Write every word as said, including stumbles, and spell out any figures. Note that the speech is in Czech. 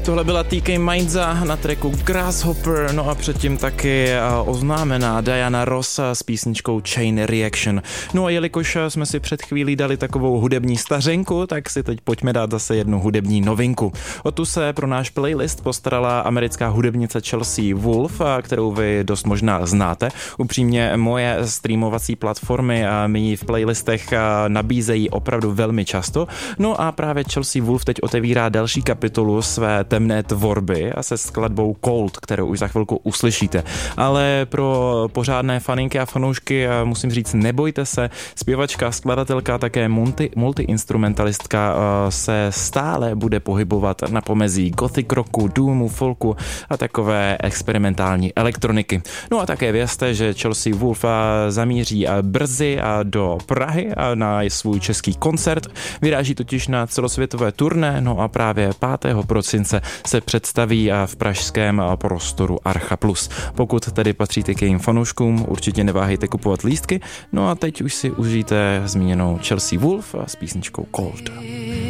Tohle byla T K Mainza na tracku Grasshopper, no a předtím taky oznámená Diana Ross s písničkou Chain Reaction. No a jelikož jsme si před chvílí dali takovou hudební stařenku, tak si teď pojďme dát zase jednu hudební novinku. O tu se pro náš playlist postarala americká hudebnice Chelsea Wolfe, kterou vy dost možná znáte. Upřímně moje streamovací platformy mi ji v playlistech nabízejí opravdu velmi často. No a právě Chelsea Wolfe teď otevírá další kapitolu své temné tvorby a se skladbou Cold, kterou už za chvilku uslyšíte. Ale pro pořádné faninky a fanoušky musím říct, nebojte se, zpěvačka, skladatelka, také multi, multiinstrumentalistka se stále bude pohybovat na pomezí gothic rocku, doomu, folku a takové experimentální elektroniky. No a také vězte, že Chelsea Wolfe zamíří brzy do Prahy na svůj český koncert. Vyráží totiž na celosvětové turné, no a právě pátého prosince se představí v pražském prostoru Archa Plus. Pokud tedy patříte k jejím fanouškům, určitě neváhejte kupovat lístky. No a teď už si užijte zmíněnou Chelsea Wolfe s písničkou Cold.